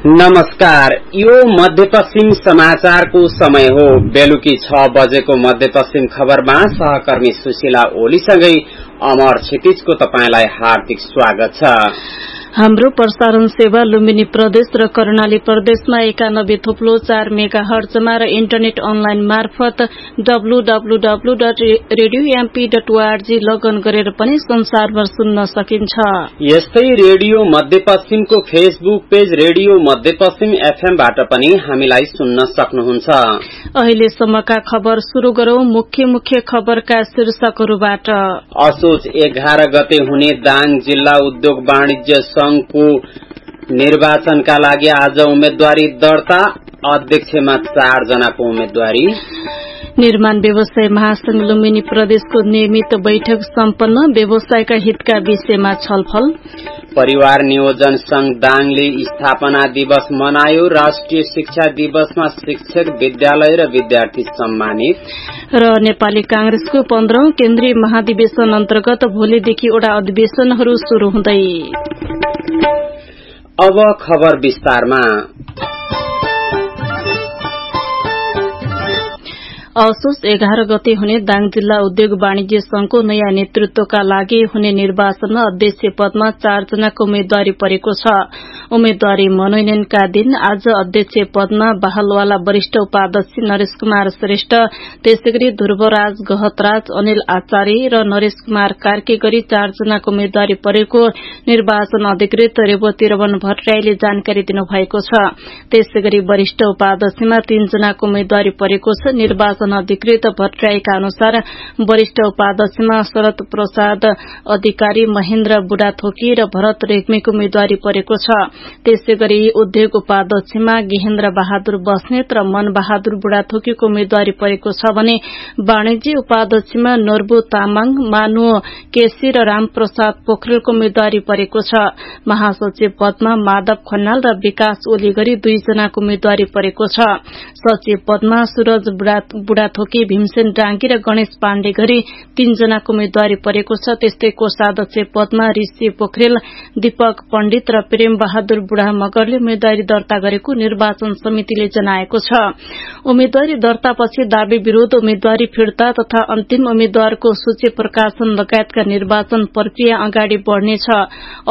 नमस्कार, यो मध्यपश्चिम समाचारको समय हो। बेलुकी 6 बजेको मध्यपश्चिम खबरमा सहकर्मी सुशीला ओलीसँगै अमर क्षितिजको तपाईंलाई हार्दिक स्वागत छ। हाम्रो प्रसारण सेवा लुम्बिनी प्रदेश र कर्णाली प्रदेशमा 91.4 मेगाहर्जमा र इन्टरनेट अनलाइन मार्फत www.radiomp.org लगन गरेर पनि संसारभर सुन्न सकिन्छ। यस्तै रेडियो मध्यपश्चिमको फेसबुक पेज रेडियो मध्यपश्चिम एफएमबाट पनि हामीलाई सुन्न सक्नुहुन्छ। अहिलेसम्मका खबर शुरू गरौं। मुख्य खबरका शीर्षकहरूबाट। असोज 11 गते हुने दाङ जिल्ला उद्योग वाणिज्य संघको निर्वाचनका लागि आज उम्मेदवारी दर्ता। अध्यक्षमा 4 जनाको उम्मेदवारी। निर्माण व्यवसाय महासंघ लुम्बिनी प्रदेशको नियमित बैठक सम्पन्न। व्यवसायका हितका विषयमा छलफल। परिवार नियोजन संघ दाङले स्थापना दिवस मनायो। राष्ट्रिय शिक्षा दिवसमा शिक्षक, विद्यालय र विद्यार्थी सम्मानित। र नेपाली कांग्रेसको 15औं केन्द्रीय महाधिवेशन अन्तर्गत भोलिदेखि वडा अधिवेशनहरू शुरू हुँदै। अब खबर विस्तारमा। असोज 11 गते हुने दाङ जिल्ला उद्योग वाणिज्य संघको नयाँ नेतृत्वका लागि हुने निर्वाचनमा अध्यक्ष पदमा 4 जनाको उम्मेदवारी परेको छ। उम्मेदवारी मनोनयनका दिन आज अध्यक्ष पदमा बहालवाला वरिष्ठ उपाध्यक्ष नरेश कुमार श्रेष्ठ, त्यसैगरी ध्रुवराज गहतराज, अनिल आचार्य र नरेश कुमार कार्की गरी 4 जनाको उम्मेदवारी परेको निर्वाचन अधिकृत रेवती रमन भट्टराईले जानकारी दिनुभएको छ। त्यसैगरी वरिष्ठ उपाध्यक्षमा 3 जनाको उम्मेदवारी परेको छ। निर्वाचन अधिकृत भट्टराईका अनुसार वरिष्ठ उपाध्यक्षमा शरद प्रसाद अधिकारी, महेन्द्र बुढाथोकी र भरत रेग्मीको उम्मेदवारी परेको छ। त्यसैगरी उद्योग उपाध्यक्षमा गेहेन्द्र बहादुर बस्नेत र मन बहादुर बुढाथोकीको उम्मेदवारी परेको छ भने वाणिज्य उपाध्यक्षमा नर्बु तामाङ, मानु केसी र रामप्रसाद पोखरेलको उम्मेदवारी परेको छ। महासचिव पदमा माधव खन्नाल र विकास ओली गरी 2 जनाको उम्मेदवारी परेको छ। सचिव पदमा सूरज बुढाथोकी, भीमसेन डांगी र गणेश पाण्डे गरी 3 जनाको उम्मेदवारी परेको छ। त्यस्तै कोषाध्यक्ष पदमा ऋषि पोखरेल, दीपक पण्डित र प्रेम बहादुर बुढा मगरले उम्मेदवारी दर्ता गरेको निर्वाचन समितिले जनाएको छ। उम्मेदवारी दर्तापछि दावी विरोध, उम्मेदवारी फिर्ता तथा अन्तिम उम्मेद्वारको सूची प्रकाशन लगायतका निर्वाचन प्रक्रिया अगाडि बढ़नेछ।